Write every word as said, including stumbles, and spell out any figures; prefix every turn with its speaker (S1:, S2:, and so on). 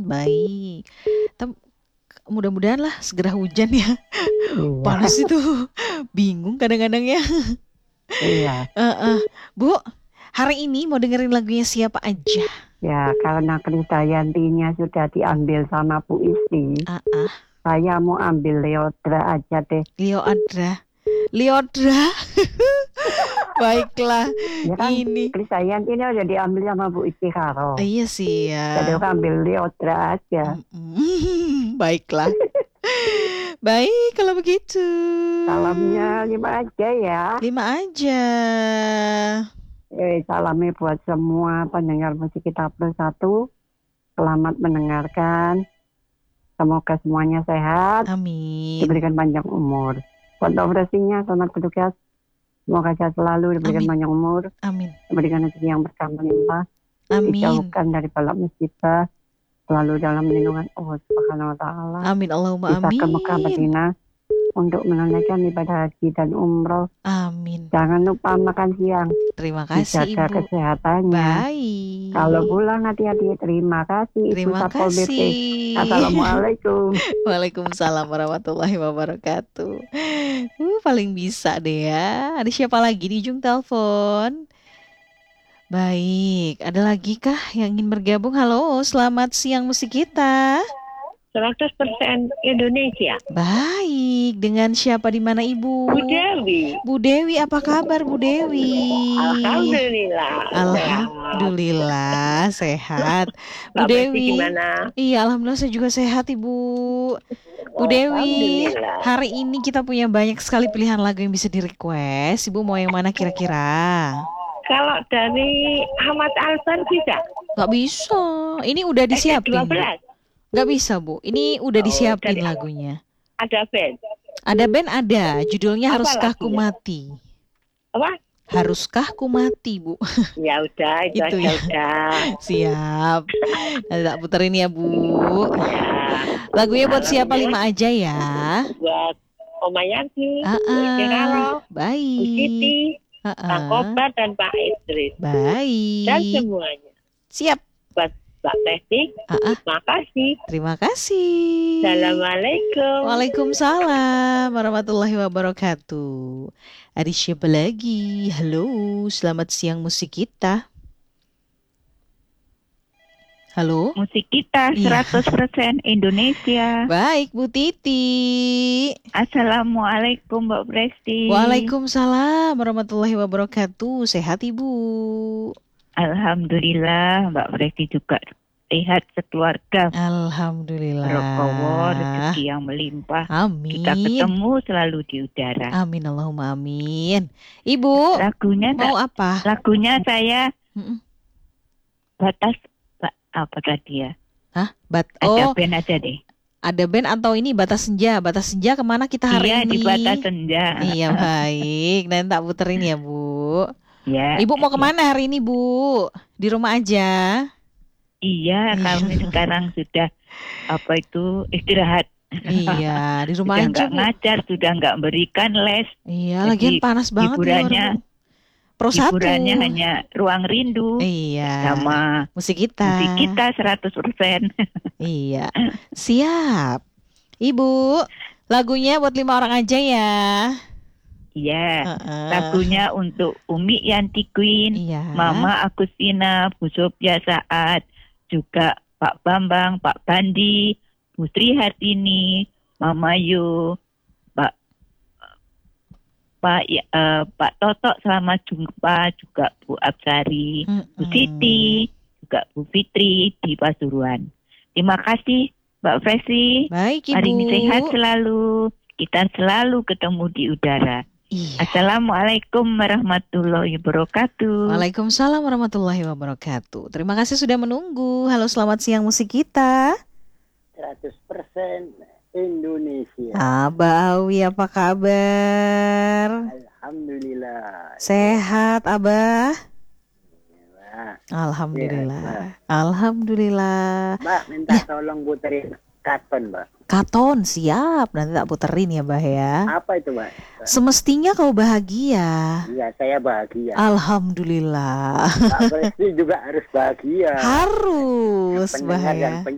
S1: baik. Tem- mudah-mudahan lah segera hujan ya.
S2: Iya.
S1: Panas itu. Bingung kadang-kadang ya.
S2: Iya.
S1: Eh, eh. Bu, hari ini mau dengerin lagunya siapa aja?
S2: Ya, karena Krisdayantinya sudah diambil sama Bu Isti,
S1: Ah, ah.
S2: saya mau ambil Leodra aja deh.
S1: Leodra. Leodra. Baiklah.
S2: Ya kan,
S1: Ini.
S2: Krisdayantinya udah diambil sama Bu Isti Karo.
S1: Ah, iya sih
S2: Jadi
S1: ya.
S2: aku ambil Leodra aja.
S1: Mm-mm. Baiklah. Baik kalau begitu.
S2: Salamnya lima aja ya.
S1: Lima aja.
S2: Eh, salamnya buat semua pendengar musik kita plus satu. Selamat mendengarkan. Semoga semuanya sehat.
S1: Amin.
S2: Diberikan panjang umur. Kontroversinya selamat bertugas. Semoga sehat selalu, diberikan
S1: Amin.
S2: panjang umur.
S1: Amin.
S2: Diberikan rezeki yang berkah melimpah.
S1: Amin.
S2: Dijauhkan dari balak musibah. Selalu dalam lindungan Allah Subhanahu wa taala.
S1: Amin Allahumma
S2: Bisa ke
S1: amin.
S2: Mekah Madinah untuk menunaikan ibadah haji dan umroh.
S1: Amin.
S2: Jangan lupa makan siang.
S1: Terima kasih
S2: Dijaga
S1: Ibu.
S2: kesehatannya.
S1: Baik.
S2: Kalau pulang hati-hati. Terima kasih Ibu
S1: Terima
S2: Satpol B P.
S1: kasih.
S2: Assalamualaikum.
S1: Waalaikumsalam warahmatullahi wabarakatuh. Uh, paling bisa deh ya. Ada siapa lagi di ujung telepon? Baik, ada lagi kah yang ingin bergabung? Halo, selamat siang musik kita.
S3: seratus persen Indonesia.
S1: Baik, dengan siapa di mana Ibu?
S3: Bu Dewi.
S1: Bu Dewi, apa kabar Bu Dewi?
S3: Alhamdulillah.
S1: Alhamdulillah sehat. Bu
S3: Mbak Besti
S1: Dewi.
S3: gimana?
S1: Iya, alhamdulillah saya juga sehat Ibu. Bu Dewi,
S3: Alhamdulillah.
S1: hari ini kita punya banyak sekali pilihan lagu yang bisa di-request. Ibu mau yang mana kira-kira?
S3: Kalau dari Ahmad Albar bisa?
S1: Gak bisa. Ini udah disiapin.
S3: dua belas.
S1: Gak bisa Bu. Ini udah
S3: Oh,
S1: disiapin
S3: dari-
S1: lagunya.
S3: Ada band.
S1: Ada band ada. Judulnya
S3: Apa
S1: Haruskah Ku
S3: lagunya?
S1: Mati.
S3: Apa?
S1: Haruskah Ku Mati Bu.
S3: Ya udah, itu,
S1: Itu
S3: aja
S1: ya.
S3: udah.
S1: Siap. Nanti tak puterin ya Bu.
S3: Ya.
S1: Lagunya buat
S3: Malam
S1: siapa?
S3: ya.
S1: Lima aja ya.
S3: Buat Oma Yanti,
S1: Ah,
S3: Bu
S1: ah.
S3: Kiraro, Bu
S1: Baik.
S3: Siti,
S1: Ah,
S3: Pak
S1: ah.
S3: Kobar, dan Pak Idris. Dan
S1: Baik.
S3: semuanya.
S1: Siap.
S3: Buat Mbak Besti,
S1: Ah, ah.
S3: makasih.
S1: Terima kasih.
S3: Assalamualaikum.
S1: Waalaikumsalam warahmatullahi wabarakatuh. Ada siapa lagi? Halo, selamat siang musik kita. Halo.
S4: Musik kita
S1: Iya.
S4: seratus persen Indonesia.
S1: Baik Bu Titi.
S4: Assalamualaikum Mbak Presti.
S1: Waalaikumsalam warahmatullahi wabarakatuh. Sehat Ibu?
S4: Alhamdulillah Mbak Presti juga sehat sekeluarga.
S1: Alhamdulillah.
S4: Rokowo, rezeki yang melimpah.
S1: Amin.
S4: Kita ketemu selalu di udara.
S1: Amin Allahumma amin. Ibu
S4: Lagunya
S1: mau apa?
S4: lagunya saya
S1: Mm-mm.
S4: batas ba- apa tadi ya?
S1: Hah? Bat
S4: Ada
S1: oh,
S4: band aja deh.
S1: ada band atau ini Batas Senja? Batas Senja kemana kita hari
S4: Iya
S1: ini?
S4: di batas senja.
S1: Iya baik. Nanti tak puterin ya Bu.
S4: Ya.
S1: Ibu mau kemana hari ini Bu? Di rumah aja?
S4: Iya, kami sekarang sudah apa itu istirahat.
S1: Iya, di rumah
S4: Sudah
S1: aja
S4: nggak
S1: Bu.
S4: ngajar, sudah nggak berikan les.
S1: Iya,
S4: Jadi,
S1: lagian panas banget di luar
S4: hiburannya
S1: Bu. Pro satu.
S4: Hiburannya hanya Ruang Rindu
S1: Iya.
S4: sama
S1: Musik kita.
S4: musik kita seratus persen.
S1: Iya. Siap. Ibu, lagunya buat lima orang aja ya.
S4: Iya.
S1: Heeh.
S4: Lagunya untuk Umi Yanti Queen,
S1: Iya.
S4: Mama Agustina, Bu Sofia Saat, juga Pak Bambang, Pak Bandi, Bu Sri Hartini, Mama Yu, Pak Pak ya, eh, Pak Toto selamat jumpa, juga Bu Absari, Bu
S1: Mm-mm.
S4: Siti, juga Bu Fitri di Pasuruan. Terima kasih Mbak Fresi.
S1: Baik Ibu.
S4: Hari ini sehat selalu. Kita selalu ketemu di udara.
S1: Iya.
S4: Assalamualaikum warahmatullahi wabarakatuh.
S1: Waalaikumsalam warahmatullahi wabarakatuh. Terima kasih sudah menunggu. Halo, selamat siang musik kita.
S5: seratus persen Indonesia.
S1: Abah Awi, apa kabar?
S5: Alhamdulillah.
S1: Sehat, Abah?
S5: Nah,
S1: Alhamdulillah. Alhamdulillah.
S5: Mbak, minta tolong puterin Katon, Mbak.
S1: Katon, siap. Nanti tak puterin ya, Bah ya.
S5: Apa itu, Mbak?
S1: Semestinya kau bahagia.
S5: Iya, saya bahagia.
S1: Alhamdulillah.
S5: Mbak Presti juga harus bahagia.
S1: Harus, Bah
S5: Pendengar dan
S1: ya.
S5: pen-